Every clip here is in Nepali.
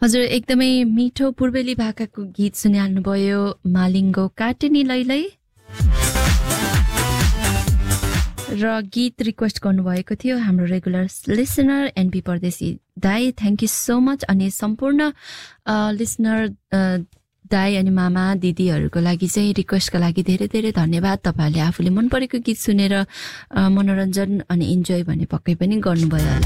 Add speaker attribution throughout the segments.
Speaker 1: हजुर एकदमै मिठो पूर्वेली भाकाको गीत सुनिहाल्नुभयो मालिङ्गो काटेनी लैलै र गीत रिक्वेस्ट गर्नुभएको थियो हाम्रो रेगुलर लिसनर एनपी परदेशी दाई थ्याङ्क यू सो मच अनि सम्पूर्ण लिसनर दाई अनि मामा दिदीहरूको लागि चाहिँ रिक्वेस्टको लागि धेरै धेरै धन्यवाद तपाईहरुले आफूले मन परेको गीत सुनेर मनोरञ्जन अनि इन्जोय भने पक्कै पनि गर्नुभयो होला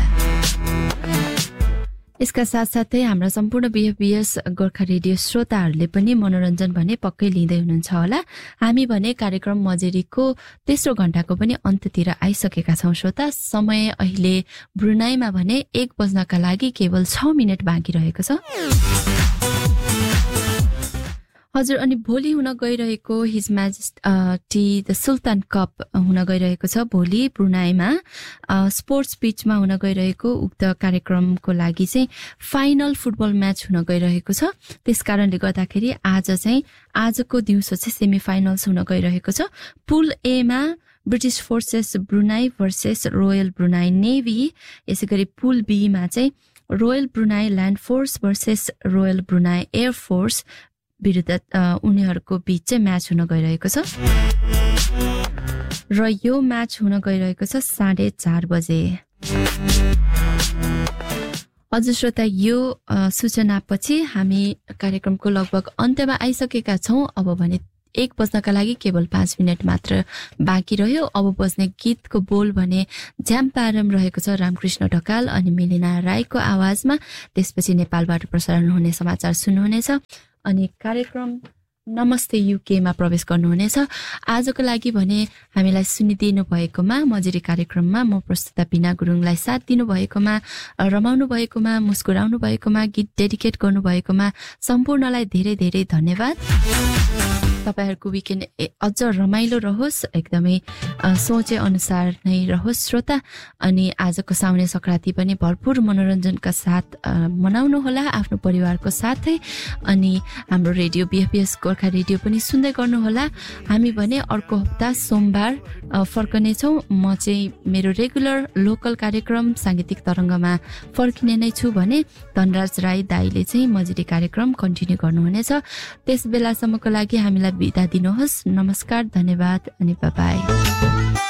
Speaker 1: यसका साथसाथै हाम्रा सम्पूर्ण बीएफबीएस गोर्खा रेडियो श्रोताहरूले पनि मनोरञ्जन भने पक्कै लिँदै हुनुहुन्छ होला हामी भने कार्यक्रम मजेरीको तेस्रो घण्टाको पनि अन्त्यतिर आइसकेका छौं श्रोता समय अहिले ब्रुनाईमा भने 1 बज्नका लागि केवल 6 मिनेट बाँकी रहेको छ हजुर अनि भोलि हुन गइरहेको हिज म्याजेस्टी द सुल्तान कप हुन गइरहेको छ भोलि ब्रुनाईमा स्पोर्ट्स पिचमा हुन गइरहेको उक्त कार्यक्रमको लागि चाहिँ फाइनल फुटबल म्याच हुन गइरहेको छ त्यसकारणले गर्दाखेरि आजको दिउँसो चाहिँ सेमी फाइनल्स हुन गइरहेको छ पुल ए मा British forces Brunei versus royal Brunei navy यसैगरी पुल बी मा चाहिँ royal Brunei land force versus royal Brunei air force विरुद्ध उनीहरूको बीच चाहिँ म्याच हुन गइरहेको छ र यो म्याच हुन गइरहेको छ 4:30 बजे हजुर श्रोता यो सूचनापछि हामी कार्यक्रमको लगभग अन्त्यमा आइसकेका छौं अब भने 1 बज्नका लागि केवल 5 मिनेट मात्र बाँकी रह्यो अब बज्ने गीतको बोल भने झ्याम्पारम रहेको छ रामकृष्ण ढकाल अनि मिलिना राईको आवाजमा त्यसपछि नेपालबाट प्रसारण हुने समाचार सुन्नुहुनेछ अनि कार्यक्रम नमस्ते युके मा प्रवेश गर्नुहुनेछ आजको लागि भने हामीलाई सुनिदिनु भएकोमा मजेरी कार्यक्रममा म प्रस्तुता बिना गुरुङलाई साथ दिनु भएकोमा रमाउनु भएकोमा मुस्कुराउनु भएकोमा गीत डेडिकेट गर्नु भएकोमा सम्पूर्णलाई धेरै धेरै धन्यवाद तपाईहरुको विकेन्ड अझ रमाइलो रहोस् एकदमै सोचे अनुसार नै रहोस् श्रोता अनि आजको साउने संक्रान्ति पनि भरपूर मनोरञ्जनका साथ मनाउनु होला आफ्नो परिवारको साथै अनि हाम्रो रेडियो बीएफबीएस गोर्खा रेडियो पनि सुन्दै गर्नु होला हामी भने अर्को हप्ता सोमबार फर्कने छौं म चाहिँ मेरो रेगुलर लोकल कार्यक्रम सांगीतिक तरंगमा फर्किने नै छु भने धनराज राई दाइले चाहिँ मजेरी कार्यक्रम कन्टिन्यू गर्नुहुनेछ त्यसबेलासम्मको लागि हामीलाई बिदा दिनुहोस् नमस्कार धन्यवाद अनि बाइ बाइ